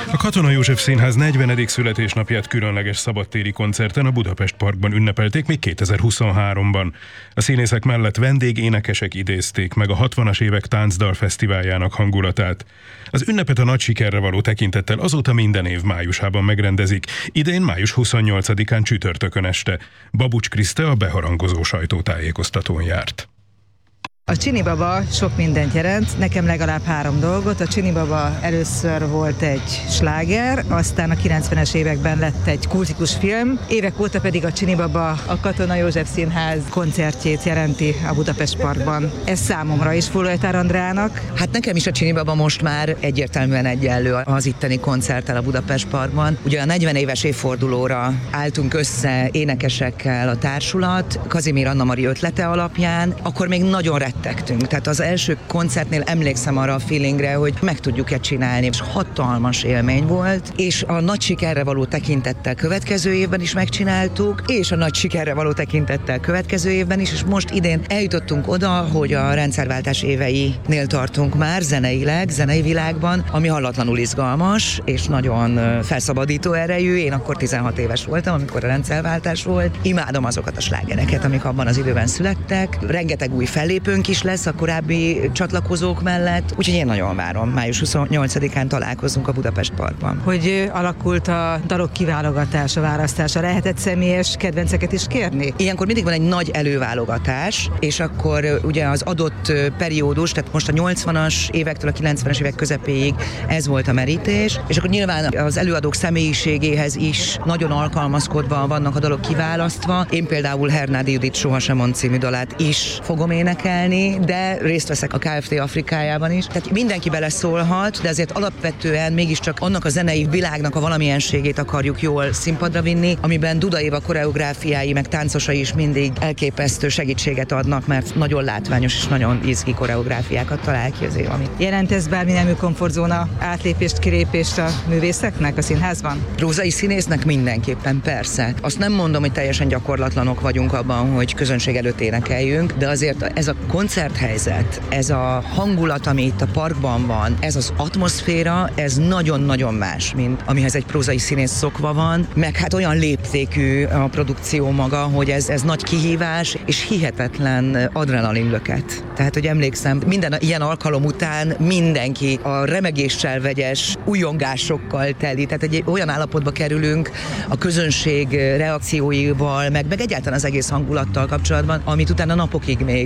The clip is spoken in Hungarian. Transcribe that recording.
A Katona József Színház 40. születésnapját különleges szabadtéri koncerten a Budapest Parkban ünnepelték még 2023-ban. A színészek mellett vendégénekesek idézték meg a 60-as évek táncdal fesztiváljának hangulatát. Az ünnepet a nagy sikerre való tekintettel azóta minden év májusában megrendezik. Idén május 28-án csütörtökön este. Babucs Kriszte a beharangozó sajtótájékoztatón járt. A Csini Baba sok mindent jelent, nekem legalább 3 dolgot. A Csini Baba először volt egy sláger, aztán a 90-es években lett egy kultikus film, évek óta pedig a Csini Baba a Katona József Színház koncertjét jelenti a Budapest Parkban. Ez számomra is, Fulajtár Andrának. Hát nekem is a Csini Baba most már egyértelműen egyenlő az itteni koncerttel a Budapest Parkban. Ugye a 40 éves évfordulóra álltunk össze énekesekkel a társulat, Kazimír Anna-Mari ötlete alapján, akkor még nagyon rettegtünk. Tehát az első koncertnél emlékszem arra a feelingre, hogy meg tudjuk-e csinálni, és hatalmas élmény volt, és a nagy sikerre való tekintettel következő évben is megcsináltuk, és a nagy sikerre való tekintettel következő évben is, és most idén eljutottunk oda, hogy a rendszerváltás éveinél tartunk már zeneileg, zenei világban, ami hallatlanul izgalmas, és nagyon felszabadító erejű. Én akkor 16 éves voltam, amikor a rendszerváltás volt. Imádom azokat a slágereket, amik abban az időben születtek. Rengeteg új fellépőnk is lesz a korábbi csatlakozók mellett, úgyhogy én nagyon várom. Május 28-án találkozunk a Budapest Parkban. Hogy alakult a dalok kiválogatása, választása? Lehetett személyes kedvenceket is kérni? Ilyenkor mindig van egy nagy előválogatás, és akkor ugye az adott periódus, tehát most a 80-as évektől a 90-es évek közepéig ez volt a merítés, és akkor nyilván az előadók személyiségéhez is nagyon alkalmazkodva vannak a dalok kiválasztva. Én például Hernádi Judit Sohasem mond című dalát is fogom énekelni, de részt veszek a Kft. Afrikájában is. Tehát mindenki beleszólhat, de azért alapvetően mégiscsak annak a zenei világnak a valamienségét akarjuk jól színpadra vinni, amiben Duda Éva koreográfiái meg táncosai is mindig elképesztő segítséget adnak, mert nagyon látványos és nagyon izgi koreográfiákat talál ki az Éva. Jelent ez bármi nemű komfortzóna átlépést, kilépést a művészeknek a színházban? Prózai színésznek mindenképpen, persze. Azt nem mondom, hogy teljesen gyakorlatlanok vagyunk abban, hogy közönség előtt énekeljünk, de azért ez a koncerthelyzet, ez a hangulat, ami itt a parkban van, ez az atmoszféra, ez nagyon-nagyon más, mint amihez egy prózai színész szokva van, meg hát olyan léptékű a produkció maga, hogy ez nagy kihívás, és hihetetlen adrenalinlöket. Tehát, hogy emlékszem, minden ilyen alkalom után mindenki a remegéssel vegyes újongásokkal teli, tehát egy olyan állapotba kerülünk a közönség reakcióival, meg egyáltalán az egész hangulattal kapcsolatban, amit utána napokig még